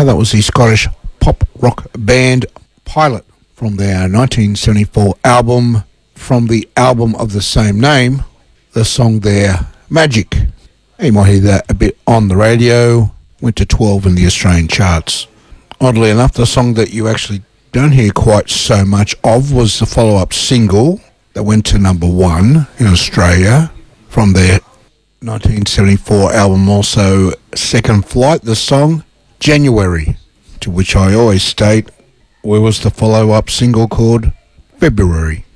That was the Scottish pop rock band Pilot from their 1974 album. From the album of the same name, the song there, Magic. You might hear that a bit on the radio. Went to 12 in the Australian charts. Oddly enough, the song that you actually don't hear quite so much of was the follow-up single that went to number 1 in Australia from their 1974 album, also Second Flight, the song January, to which I always state where was the follow-up single called February.